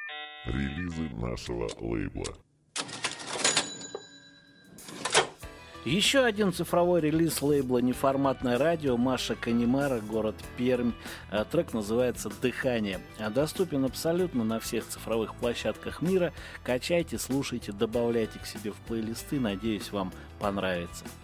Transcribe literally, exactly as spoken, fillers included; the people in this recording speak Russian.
Релизы нашего лейбла. Еще один цифровой релиз лейбла «Неформатное радио», Маша Канемара, город Пермь. Трек называется «Дыхание». Доступен абсолютно на всех цифровых площадках мира. Качайте, слушайте, добавляйте к себе в плейлисты. Надеюсь, вам понравится.